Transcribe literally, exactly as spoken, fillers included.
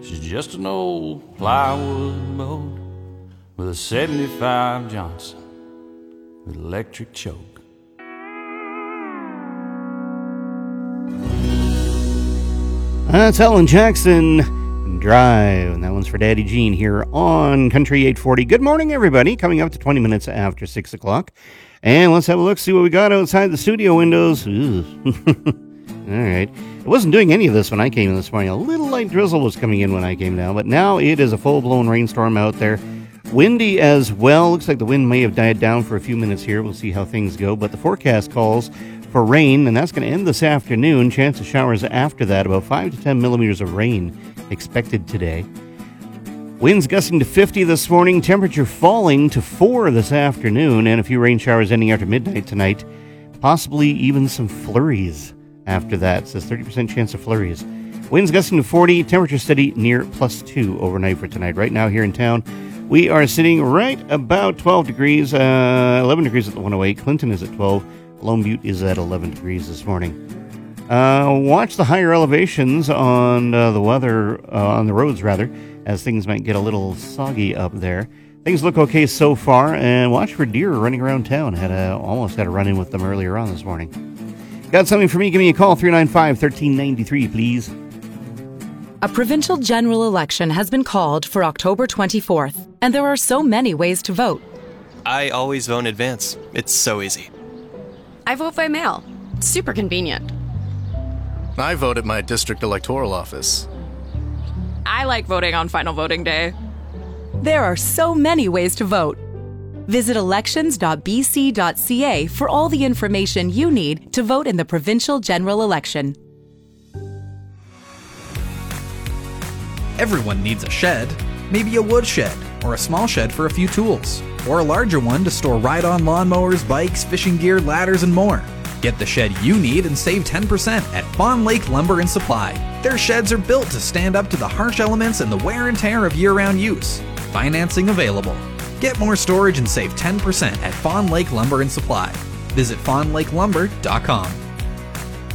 She's just an old plywood boat with a seventy-five Johnson with electric choke. That's Alan Jackson, Drive, and that one's for Daddy Gene here on Country eight forty. Good morning, everybody. Coming up to twenty minutes after six o'clock. And let's have a look, see what we got outside the studio windows. All right. It wasn't doing any of this when I came in this morning. A little light drizzle was coming in when I came down, but now it is a full-blown rainstorm out there. Windy as well. Looks like the wind may have died down for a few minutes here. We'll see how things go. But the forecast calls for rain, and that's going to end this afternoon. Chance of showers after that, about five to ten millimeters of rain expected today. Winds gusting to fifty this morning. Temperature falling to four this afternoon, and a few rain showers ending after midnight tonight. Possibly even some flurries after that. It says thirty percent chance of flurries. Winds gusting to forty. Temperature steady near plus two overnight for tonight. Right now here in town, we are sitting right about twelve degrees, uh, eleven degrees at the one oh eight. Clinton is at twelve. Lone Butte is at eleven degrees this morning. Uh, watch the higher elevations on uh, the weather, uh, on the roads rather, as things might get a little soggy up there. Things look okay so far, and watch for deer running around town. Had a, almost had a run-in with them earlier on this morning. Got something for me? Give me a call, three nine five, one three nine three, please. A provincial general election has been called for October twenty-fourth, and there are so many ways to vote. I always vote in advance. It's so easy. I vote by mail. Super convenient. I vote at my district electoral office. I like voting on final voting day. There are so many ways to vote. Visit elections dot b c dot c a for all the information you need to vote in the provincial general election. Everyone needs a shed. Maybe a wood shed, or a small shed for a few tools, or a larger one to store ride-on lawnmowers, bikes, fishing gear, ladders, and more. Get the shed you need and save ten percent at Fawn Lake Lumber and Supply. Their sheds are built to stand up to the harsh elements and the wear and tear of year-round use. Financing available. Get more storage and save ten percent at Fawn Lake Lumber and Supply. Visit fawn lake lumber dot com.